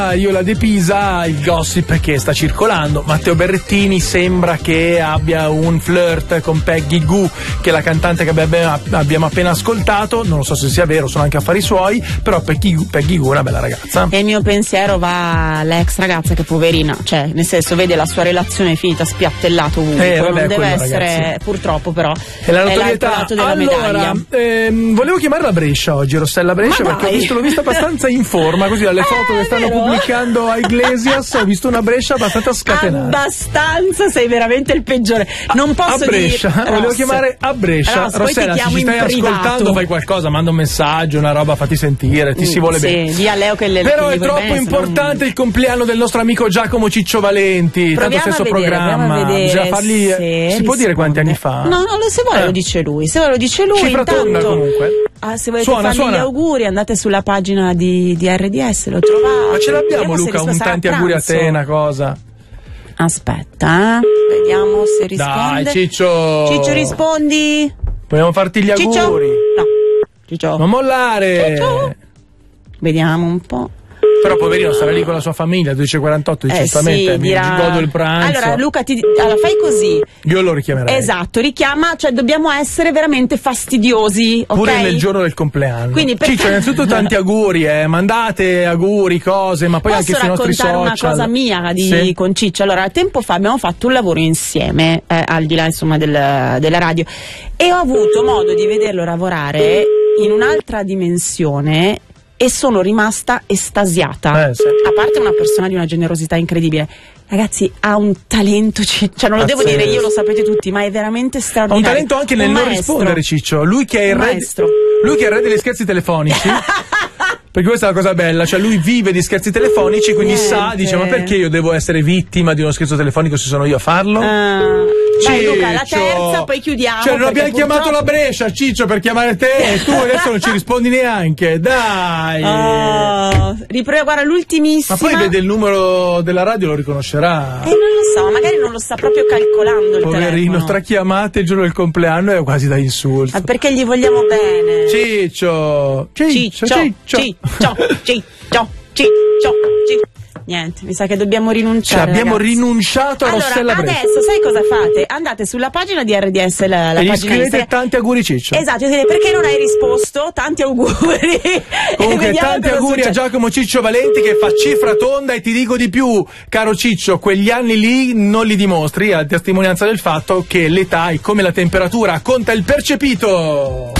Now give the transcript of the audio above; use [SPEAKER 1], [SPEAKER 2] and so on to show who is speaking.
[SPEAKER 1] Io la Depisa, il gossip che sta circolando, Matteo Berrettini sembra che abbia un flirt con Peggy Gou, che è la cantante che abbiamo appena ascoltato. Non so se sia vero, sono anche affari suoi, però Peggy Gou è una bella ragazza.
[SPEAKER 2] E il mio pensiero va all'ex ragazza che poverina, cioè nel senso vede la sua relazione finita spiattellato ovunque, non deve essere, ragazzi. Purtroppo però
[SPEAKER 1] è la notorietà.
[SPEAKER 2] Lato della medaglia.
[SPEAKER 1] Volevo chiamare la Brescia oggi, Rossella Brescia, perché l'ho vista abbastanza in forma, così dalle foto che stanno pubblicando a Iglesias ho visto una Brescia abbastanza scatenata.
[SPEAKER 2] Abbastanza, sei veramente il peggiore. Non posso
[SPEAKER 1] a Brescia,
[SPEAKER 2] dire
[SPEAKER 1] volevo chiamare a Brescia. Rossella, se ci stai ascoltando fai qualcosa, manda un messaggio, una roba, fatti sentire, ti si vuole bene.
[SPEAKER 2] Di a Leo che
[SPEAKER 1] però è troppo importante il compleanno del nostro amico Giacomo Ciccio Valenti, tanto stesso programma. Bisogna fargli. Si può dire quanti anni fa?
[SPEAKER 2] No, se vuole lo dice lui. Se vuole lo dice lui.
[SPEAKER 1] Cifra tonda comunque.
[SPEAKER 2] Se volete fargli gli auguri, andate sulla pagina di RDS, lo trovate.
[SPEAKER 1] Ma ce l'abbiamo, Luca, un tanti auguri a te, una cosa.
[SPEAKER 2] Aspetta, vediamo se risponde.
[SPEAKER 1] Dai, Ciccio
[SPEAKER 2] rispondi.
[SPEAKER 1] Vogliamo farti gli
[SPEAKER 2] Ciccio?
[SPEAKER 1] auguri.
[SPEAKER 2] No, Ciccio.
[SPEAKER 1] Non mollare.
[SPEAKER 2] Ciccio. Vediamo un po'.
[SPEAKER 1] Però poverino sarà lì con la sua famiglia, 12:48, giustamente, mi godo il pranzo.
[SPEAKER 2] Allora Luca, allora fai così.
[SPEAKER 1] Io lo richiamerei.
[SPEAKER 2] Esatto, richiama, cioè dobbiamo essere veramente fastidiosi, ok?
[SPEAKER 1] Pure nel giorno del compleanno.
[SPEAKER 2] Quindi
[SPEAKER 1] Ciccio, innanzitutto tanti auguri, mandate auguri, cose, ma poi anche sui nostri social.
[SPEAKER 2] Posso raccontare una cosa mia con Ciccio? Allora, tempo fa abbiamo fatto un lavoro insieme, al di là insomma della radio, e ho avuto modo di vederlo lavorare in un'altra dimensione e sono rimasta estasiata.
[SPEAKER 1] Sì.
[SPEAKER 2] A parte una persona di una generosità incredibile. Ragazzi, ha un talento, cioè non lo devo dire io, lo sapete tutti, ma è veramente straordinario.
[SPEAKER 1] Ha un talento anche nel non rispondere, Ciccio. Lui che è il re degli scherzi telefonici. Perché questa è la cosa bella, cioè lui vive di scherzi telefonici, quindi dice, ma perché io devo essere vittima di uno scherzo telefonico se sono io a farlo?
[SPEAKER 2] Dai Luca, la terza, poi chiudiamo.
[SPEAKER 1] Cioè non abbiamo chiamato la Brescia, Ciccio, per chiamare te e tu adesso non ci rispondi neanche, dai.
[SPEAKER 2] Guarda, l'ultimissima.
[SPEAKER 1] Ma poi vede il numero della radio, lo riconoscerà.
[SPEAKER 2] Non lo so, magari non lo sta proprio calcolando il
[SPEAKER 1] poverino,
[SPEAKER 2] telefono.
[SPEAKER 1] 3 chiamate il giorno del compleanno è quasi da insulto.
[SPEAKER 2] Ma perché gli vogliamo bene?
[SPEAKER 1] Ciccio.
[SPEAKER 2] Niente, mi sa che dobbiamo rinunciare.
[SPEAKER 1] Abbiamo rinunciato a Rossella Brescia.
[SPEAKER 2] Adesso sai cosa fate? Andate sulla pagina di RDS, la
[SPEAKER 1] e gli
[SPEAKER 2] pagina
[SPEAKER 1] scrivete tanti auguri Ciccio.
[SPEAKER 2] Esatto, perché non hai risposto? Tanti auguri.
[SPEAKER 1] Comunque tanti auguri a Giacomo Ciccio Valenti che fa cifra tonda, e ti dico di più, caro Ciccio, quegli anni lì non li dimostri, a testimonianza del fatto che l'età è come la temperatura, conta il percepito.